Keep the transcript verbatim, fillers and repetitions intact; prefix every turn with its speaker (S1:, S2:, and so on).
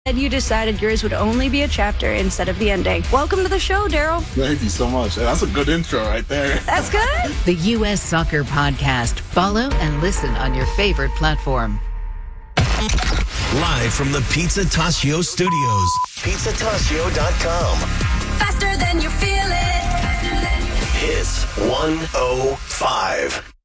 S1: And you decided yours would only be a chapter instead of the ending. Welcome to the show, Daryl.
S2: Thank you so much. That's a good intro right there.
S1: That's good.
S3: The U S Soccer Podcast. Follow and listen on your favorite platform.
S4: Live from the Pizza Tascio studios. pizza tascio dot com.
S5: Faster than you feel it.
S4: Hits one oh five.